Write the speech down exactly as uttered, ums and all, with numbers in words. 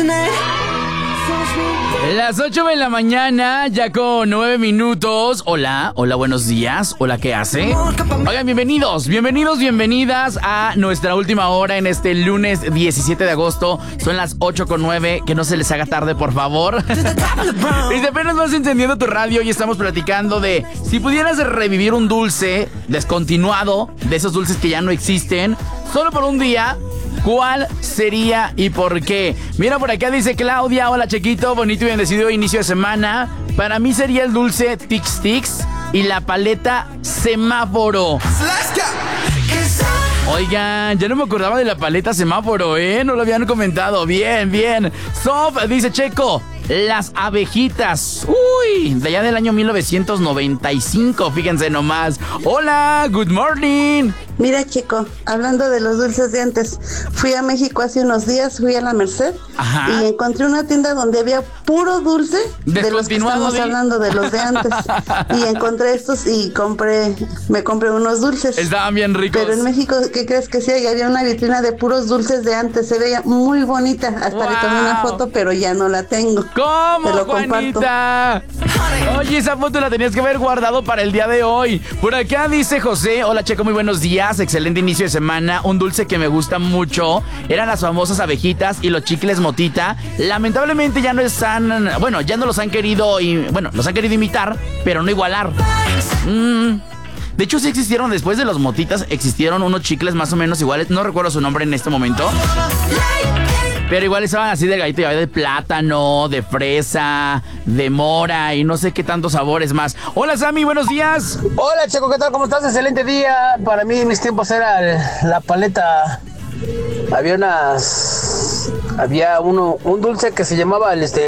Las ocho de la mañana, ya con nueve minutos. Hola, hola, buenos días. Hola, ¿qué hace? Oigan, bienvenidos, bienvenidos, bienvenidas a nuestra última hora en este lunes diecisiete de agosto. Son las ocho con nueve, que no se les haga tarde, por favor. Y si apenas vas encendiendo tu radio y estamos platicando de si pudieras revivir un dulce descontinuado, de esos dulces que ya no existen, solo por un día, ¿cuál sería y por qué? Mira, por acá dice Claudia: hola, Chequito, bonito y bendecido inicio de semana. Para mí sería el dulce Tix Tix y la paleta Semáforo. Oigan, ya no me acordaba de la paleta Semáforo, ¿eh? No lo habían comentado. Bien, bien. Sof dice: Checo, las abejitas. Uy, de allá del año mil novecientos noventa y cinco, fíjense nomás. Hola, good morning. Mira, Checo, hablando de los dulces de antes, fui a México hace unos días, fui a la Merced. Ajá. Y encontré una tienda donde había puro dulce de los que estamos de... hablando, de los de antes. Y encontré estos y compré, me compré unos dulces. Estaban bien ricos. Pero en México, ¿qué crees que sí? Había una vitrina de puros dulces de antes, se veía muy bonita. Hasta wow. Le tomé una foto, pero ya no la tengo. ¿Cómo, te lo Juanita? Comparto. Oye, esa foto la tenías que haber guardado para el día de hoy. Por acá dice José: hola, Checo, muy buenos días. Excelente inicio de semana. Un dulce que me gusta mucho eran las famosas abejitas y los chicles Motita. Lamentablemente ya no están, bueno, ya no los han querido, y bueno, los han querido imitar, pero no igualar. Mm. De hecho, sí existieron, después de los Motitas, existieron unos chicles más o menos iguales. No recuerdo su nombre en este momento, pero igual estaban así de galleta de plátano, de fresa, de mora y no sé qué tantos sabores más. Hola, Sammy, buenos días. Hola, Checo, ¿qué tal? ¿Cómo estás? Excelente día. Para mí, en mis tiempos era el, la paleta. Había unas... Había uno, un dulce que se llamaba el este...